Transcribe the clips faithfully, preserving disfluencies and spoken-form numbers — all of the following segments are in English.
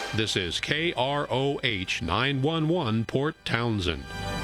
This is K R O H nine one one Port Townsend.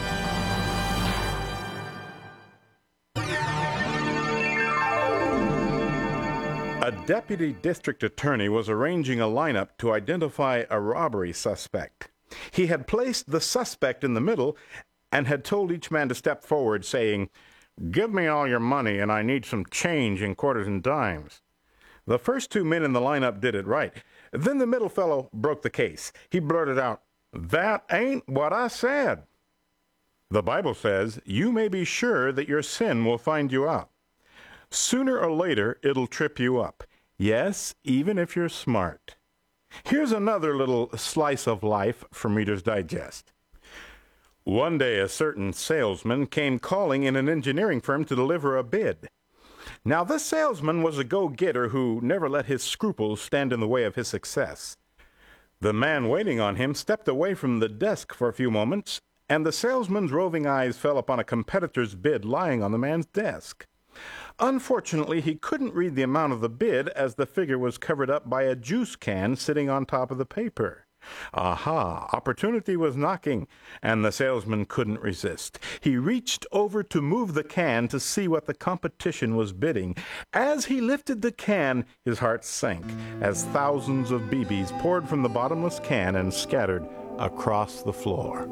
A deputy district attorney was arranging a lineup to identify a robbery suspect. He had placed the suspect in the middle and had told each man to step forward, saying, "Give me all your money, and I need some change in quarters and dimes." The first two men in the lineup did it right. Then the middle fellow broke the case. He blurted out, "That ain't what I said." The Bible says, "You may be sure that your sin will find you out. Sooner or later, it'll trip you up. Yes, even if you're smart." Here's another little slice of life from Reader's Digest. One day, a certain salesman came calling in an engineering firm to deliver a bid. Now, this salesman was a go-getter who never let his scruples stand in the way of his success. The man waiting on him stepped away from the desk for a few moments, and the salesman's roving eyes fell upon a competitor's bid lying on the man's desk. Unfortunately, he couldn't read the amount of the bid as the figure was covered up by a juice can sitting on top of the paper. Aha! Opportunity was knocking, and the salesman couldn't resist. He reached over to move the can to see what the competition was bidding. As he lifted the can, his heart sank as thousands of B Bs poured from the bottomless can and scattered across the floor.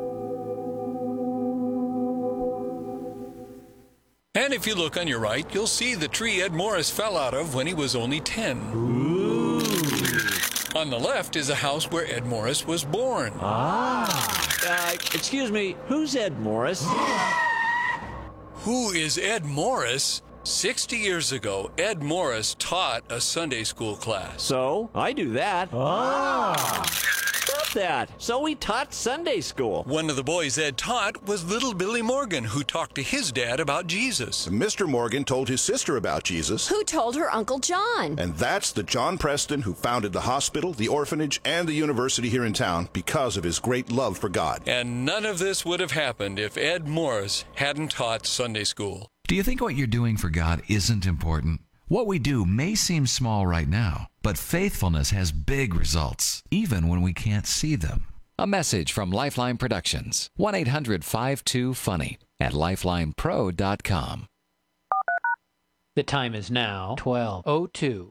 And if you look on your right, you'll see the tree Ed Morris fell out of when he was only ten. Ooh. On the left is a house where Ed Morris was born. Ah. Uh, excuse me, who's Ed Morris? Who is Ed Morris? Sixty years ago, Ed Morris taught a Sunday school class. So, I do that. Ah. About that. So he taught Sunday school. One of the boys Ed taught was little Billy Morgan, who talked to his dad about Jesus. Mister Morgan told his sister about Jesus. Who told her Uncle John. And that's the John Preston who founded the hospital, the orphanage, and the university here in town because of his great love for God. And none of this would have happened if Ed Morris hadn't taught Sunday school. Do you think what you're doing for God isn't important? What we do may seem small right now, but faithfulness has big results, even when we can't see them. A message from Lifeline Productions. one eight hundred five two funny at lifeline pro dot com. The time is now twelve oh two.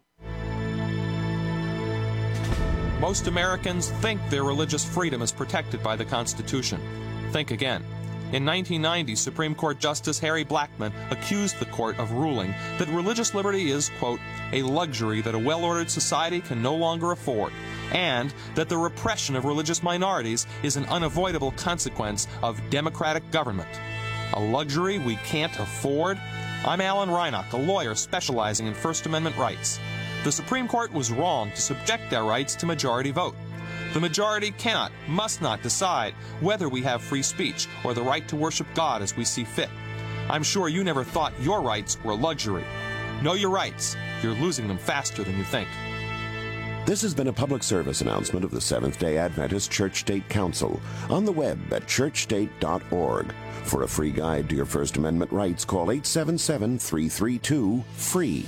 Most Americans think their religious freedom is protected by the Constitution. Think again. In nineteen ninety, Supreme Court Justice Harry Blackmun accused the court of ruling that religious liberty is, quote, a luxury that a well-ordered society can no longer afford, and that the repression of religious minorities is an unavoidable consequence of democratic government. A luxury we can't afford? I'm Alan Reinach, a lawyer specializing in First Amendment rights. The Supreme Court was wrong to subject our rights to majority vote. The majority cannot, must not decide whether we have free speech or the right to worship God as we see fit. I'm sure you never thought your rights were a luxury. Know your rights. You're losing them faster than you think. This has been a public service announcement of the Seventh-day Adventist Church-State Council on the web at church state dot org. For a free guide to your First Amendment rights, call eight seven seven, three three two, FREE.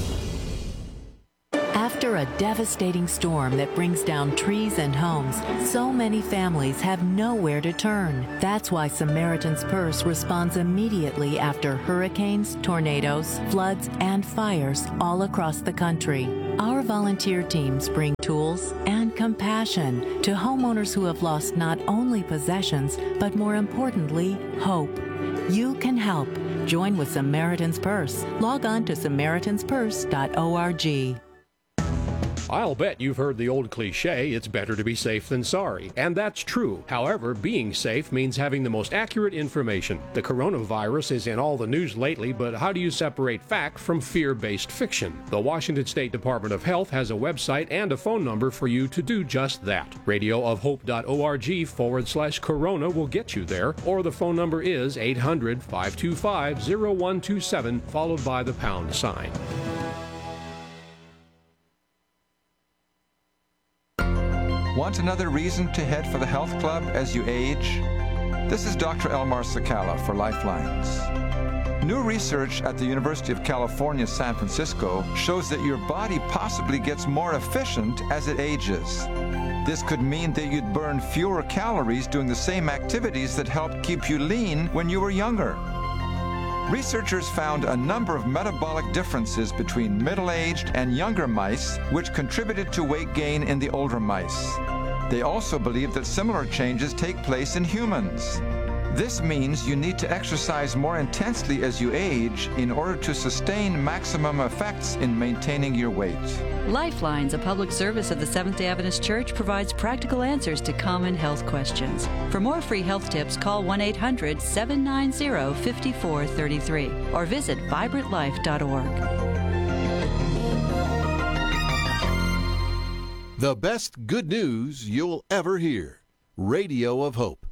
After a devastating storm that brings down trees and homes, so many families have nowhere to turn. That's why Samaritan's Purse responds immediately after hurricanes, tornadoes, floods, and fires all across the country. Our volunteer teams bring tools and compassion to homeowners who have lost not only possessions, but more importantly, hope. You can help. Join with Samaritan's Purse. Log on to samaritans purse dot org. I'll bet you've heard the old cliche, it's better to be safe than sorry. And that's true. However, being safe means having the most accurate information. The coronavirus is in all the news lately, but how do you separate fact from fear-based fiction? The Washington State Department of Health has a website and a phone number for you to do just that. radio of hope dot org forward slash corona will get you there, or the phone number is eight hundred, five two five, zero one two seven, followed by the pound sign. Want another reason to head for the health club as you age? This is Doctor Elmar Sakala for Lifelines. New research at the University of California, San Francisco shows that your body possibly gets more efficient as it ages. This could mean that you'd burn fewer calories doing the same activities that helped keep you lean when you were younger. Researchers found a number of metabolic differences between middle-aged and younger mice, which contributed to weight gain in the older mice. They also believe that similar changes take place in humans. This means you need to exercise more intensely as you age in order to sustain maximum effects in maintaining your weight. Lifelines, a public service of the Seventh-day Adventist Church, provides practical answers to common health questions. For more free health tips, call one eight hundred, seven nine zero, five four three three or visit vibrant life dot org. The best good news you'll ever hear. Radio of Hope.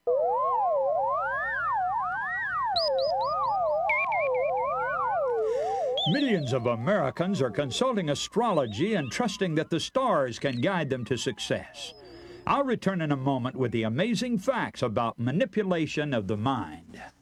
Millions of Americans are consulting astrology and trusting that the stars can guide them to success. I'll return in a moment with the amazing facts about manipulation of the mind.